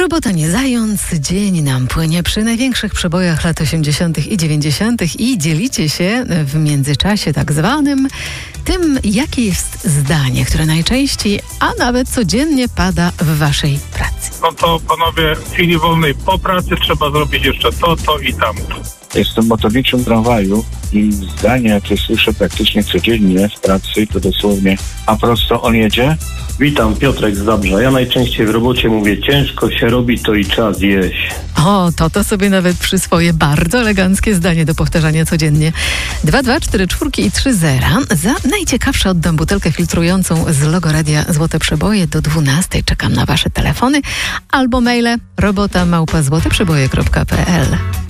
Robota nie zając, dzień nam płynie przy największych przebojach lat 80. i 90. i dzielicie się w międzyczasie tak zwanym tym, jakie jest zdanie, które najczęściej, a nawet codziennie pada w waszej pracy. No to panowie, w chwili wolnej po pracy trzeba zrobić jeszcze to i tamto. Jestem motorniczym tramwaju i zdanie, jakie słyszę praktycznie codziennie w pracy, to dosłownie: a prosto on jedzie? Witam, Piotrek z Zabrza. Ja najczęściej w robocie mówię: ciężko się robi, to i czas jeść. O, to sobie nawet przyswoję. Bardzo eleganckie zdanie do powtarzania codziennie. 224 i 30. Za najciekawsze oddam butelkę filtrującą z logo Radia Złote Przeboje do 12. Czekam na wasze telefony albo maile robota@złoteprzeboje.pl.